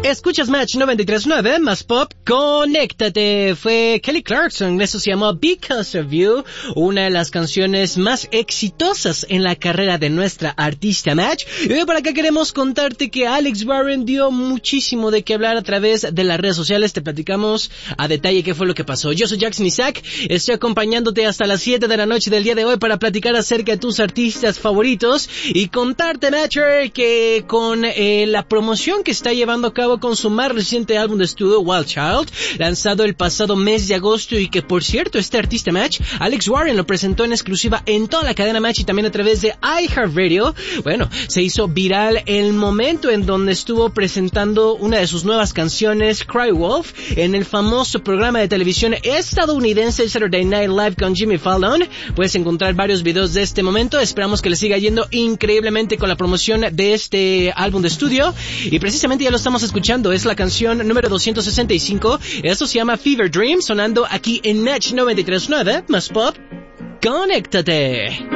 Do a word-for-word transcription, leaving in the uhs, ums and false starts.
Escuchas Match noventa y tres punto nueve, más pop, conéctate. Fue Kelly Clarkson, eso se llamó Because of You, una de las canciones más exitosas en la carrera de nuestra artista Match. Y hoy por acá queremos contarte que Alex Warren dio muchísimo de qué hablar a través de las redes sociales. Te platicamos a detalle qué fue lo que pasó. Yo soy Jackson Isaac, estoy acompañándote hasta las siete de la noche del día de hoy para platicar acerca de tus artistas favoritos y contarte, Matcher, que con eh, la promoción que está llevando a cabo con su más reciente álbum de estudio, Wild Child, lanzado el pasado mes de agosto, y que por cierto este artista Match, Alex Warren, lo presentó en exclusiva en toda la cadena Match y también a través de iHeartRadio. Bueno, se hizo viral el momento en donde estuvo presentando una de sus nuevas canciones, Cry Wolf, en el famoso programa de televisión estadounidense Saturday Night Live con Jimmy Fallon. Puedes encontrar varios videos de este momento. Esperamos que le siga yendo increíblemente con la promoción de este álbum de estudio, y precisamente ya lo estamos escuchando. Es la canción número doscientos sesenta y cinco. Esto se llama Fever Dream, sonando aquí en Match noventa y tres punto nueve, más pop. ¡Conéctate!